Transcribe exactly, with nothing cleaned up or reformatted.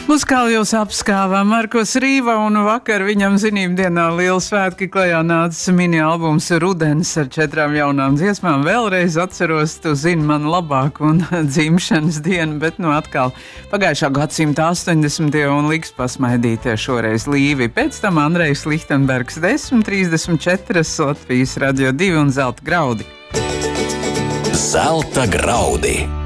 Muskāli jūs apskāvām Markos Rīva, un vakar viņam zinību dienā liela svētki klajā nāca mini albums Rudens ar četrām jaunām dziesmām. Vēlreiz atceros, tu zini man labāk un dzimšanas dienu, bet nu atkal pagājušā gadsimta astoņdesmitie un liks pasmaidītie šoreiz Līvi. Pēc tam Andrejs Lichtenbergs desmit trīsdesmit četri, Latvijas Radio divi un Zelta graudi. Zelta graudi.